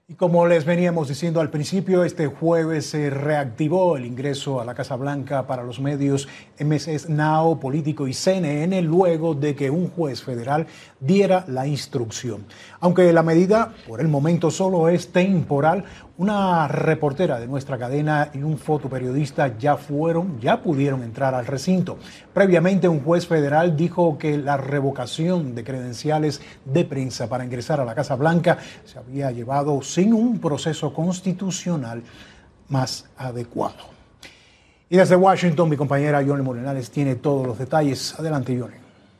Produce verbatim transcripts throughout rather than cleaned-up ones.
Y como les veníamos diciendo al principio, este jueves se reactivó el ingreso a la Casa Blanca para los medios M S Now, Político y C N N luego de que un juez federal diera la instrucción. Aunque la medida por el momento solo es temporal, una reportera de nuestra cadena y un fotoperiodista ya fueron, ya pudieron entrar al recinto. Previamente, un juez federal dijo que la revocación de credenciales de prensa para ingresar a la Casa Blanca se había llevado sin un proceso constitucional más adecuado. Y desde Washington, mi compañera Yoni Morales tiene todos los detalles. Adelante, Yoni.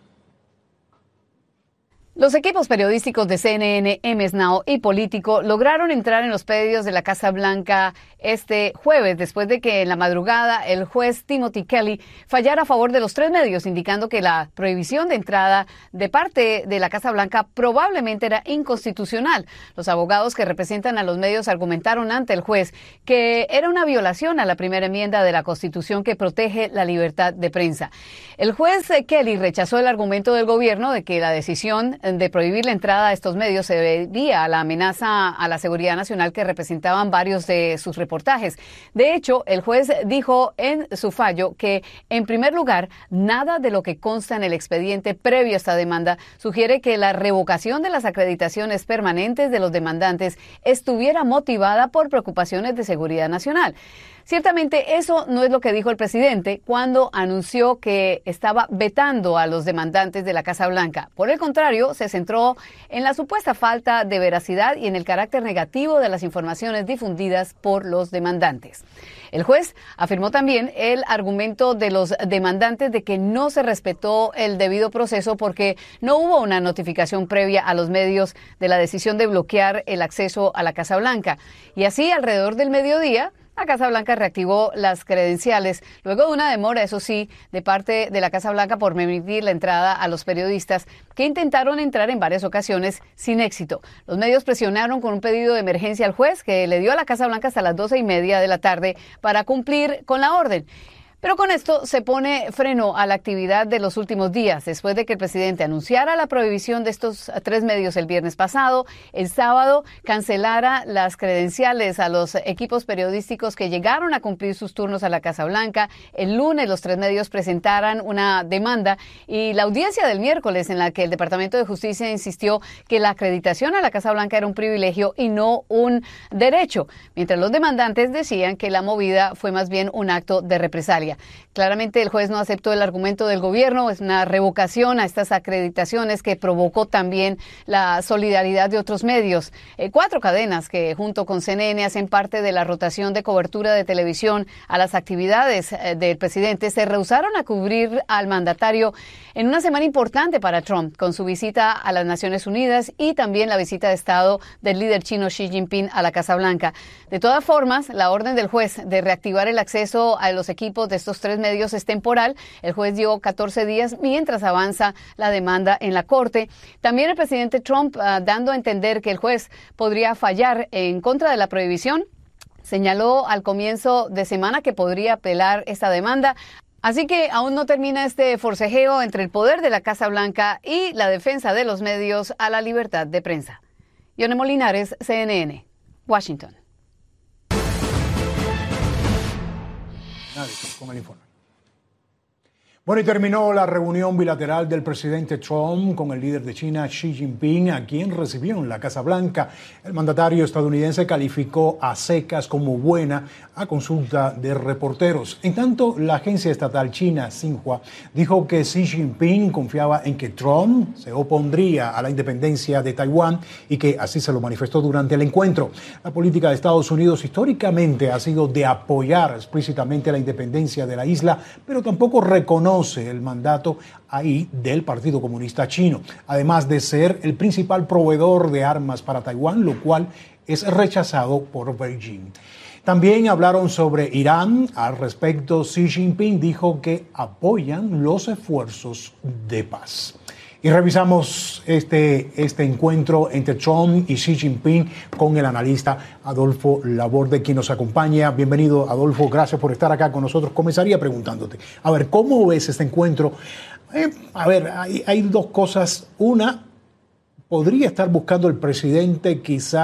Los equipos periodísticos de C N N, M S Now y Político lograron entrar en los predios de la Casa Blanca este jueves, después de que en la madrugada el juez Timothy Kelly fallara a favor de los tres medios, indicando que la prohibición de entrada de parte de la Casa Blanca probablemente era inconstitucional. Los abogados que representan a los medios argumentaron ante el juez que era una violación a la primera enmienda de la Constitución que protege la libertad de prensa. El juez Kelly rechazó el argumento del gobierno de que la decisión de prohibir la entrada a estos medios se debía a la amenaza a la seguridad nacional que representaban varios de sus reportajes. De hecho, el juez dijo en su fallo que, en primer lugar, nada de lo que consta en el expediente previo a esta demanda sugiere que la revocación de las acreditaciones permanentes de los demandantes estuviera motivada por preocupaciones de seguridad nacional. Ciertamente eso no es lo que dijo el presidente cuando anunció que estaba vetando a los demandantes de la Casa Blanca. Por el contrario, se centró en la supuesta falta de veracidad y en el carácter negativo de las informaciones difundidas por los demandantes. El juez afirmó también el argumento de los demandantes de que no se respetó el debido proceso porque no hubo una notificación previa a los medios de la decisión de bloquear el acceso a la Casa Blanca. Y así, alrededor del mediodía, la Casa Blanca reactivó las credenciales, luego de una demora, eso sí, de parte de la Casa Blanca por permitir la entrada a los periodistas que intentaron entrar en varias ocasiones sin éxito. Los medios presionaron con un pedido de emergencia al juez, que le dio a la Casa Blanca hasta las doce y media de la tarde para cumplir con la orden. Pero con esto se pone freno a la actividad de los últimos días, después de que el presidente anunciara la prohibición de estos tres medios el viernes pasado. El sábado cancelara las credenciales a los equipos periodísticos que llegaron a cumplir sus turnos a la Casa Blanca. El lunes los tres medios presentaran una demanda y la audiencia del miércoles, en la que el Departamento de Justicia insistió que la acreditación a la Casa Blanca era un privilegio y no un derecho, mientras los demandantes decían que la movida fue más bien un acto de represalia. Claramente el juez no aceptó el argumento del gobierno, es una revocación a estas acreditaciones que provocó también la solidaridad de otros medios. Eh, cuatro cadenas que junto con C N N hacen parte de la rotación de cobertura de televisión a las actividades eh, del presidente se rehusaron a cubrir al mandatario en una semana importante para Trump, con su visita a las Naciones Unidas y también la visita de Estado del líder chino Xi Jinping a la Casa Blanca. De todas formas, la orden del juez de reactivar el acceso a los equipos de estos tres medios es temporal. El juez dio catorce días mientras avanza la demanda en la corte. También el presidente Trump, uh, dando a entender que el juez podría fallar en contra de la prohibición, señaló al comienzo de semana que podría apelar esta demanda. Así que aún no termina este forcejeo entre el poder de la Casa Blanca y la defensa de los medios a la libertad de prensa. Yone Molinares, C N N, Washington. Con el informe. Bueno, y terminó la reunión bilateral del presidente Trump con el líder de China, Xi Jinping, a quien recibió en la Casa Blanca. El mandatario estadounidense calificó a secas como buena a consulta de reporteros. En tanto, la agencia estatal china Xinhua dijo que Xi Jinping confiaba en que Trump se opondría a la independencia de Taiwán y que así se lo manifestó durante el encuentro. La política de Estados Unidos históricamente ha sido de apoyar explícitamente la independencia de la isla, pero tampoco reconoce el mandato ahí del Partido Comunista Chino, además de ser el principal proveedor de armas para Taiwán, lo cual es rechazado por Beijing. También hablaron sobre Irán. Al respecto, Xi Jinping dijo que apoyan los esfuerzos de paz. Y revisamos este, este encuentro entre Trump y Xi Jinping con el analista Adolfo Laborde, quien nos acompaña. Bienvenido, Adolfo, gracias por estar acá con nosotros. Comenzaría preguntándote, a ver, ¿cómo ves este encuentro? Eh, a ver, hay, hay dos cosas. Una, podría estar buscando el presidente quizás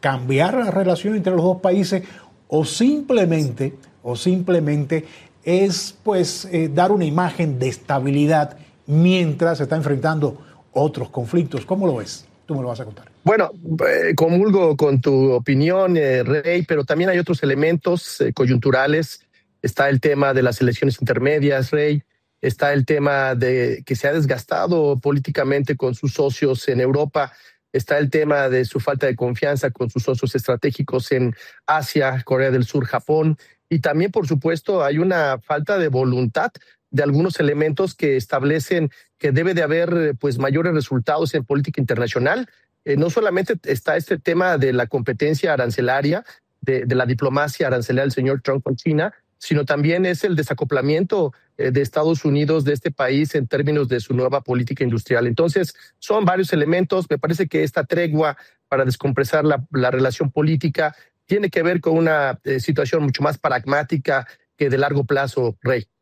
cambiar la relación entre los dos países o simplemente, o simplemente es pues eh, dar una imagen de estabilidad mientras se está enfrentando otros conflictos? ¿Cómo lo ves? Tú me lo vas a contar. Bueno, eh, comulgo con tu opinión, eh, Rey, pero también hay otros elementos eh, coyunturales. Está el tema de las elecciones intermedias, Rey. Está el tema de que se ha desgastado políticamente con sus socios en Europa. Está el tema de su falta de confianza con sus socios estratégicos en Asia, Corea del Sur, Japón. Y también, por supuesto, hay una falta de voluntad de algunos elementos que establecen que debe de haber pues mayores resultados en política internacional. Eh, no solamente está este tema de la competencia arancelaria, de, de la diplomacia arancelaria del señor Trump con China, sino también es el desacoplamiento eh, de Estados Unidos de este país en términos de su nueva política industrial. Entonces, son varios elementos. Me parece que esta tregua para descompresar la, la relación política tiene que ver con una eh, situación mucho más pragmática que de largo plazo, Rey.